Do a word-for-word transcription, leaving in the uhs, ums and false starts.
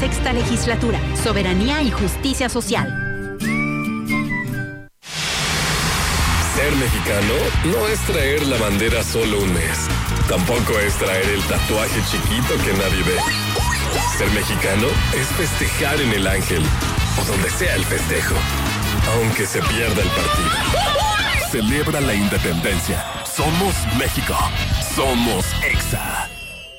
sexta legislatura. Soberanía y justicia social. Ser mexicano no es traer la bandera solo un mes. Tampoco es traer el tatuaje chiquito que nadie ve. Ser mexicano es festejar en el Ángel o donde sea el festejo, aunque se pierda el partido. Celebra la independencia. Somos México. Somos Exa.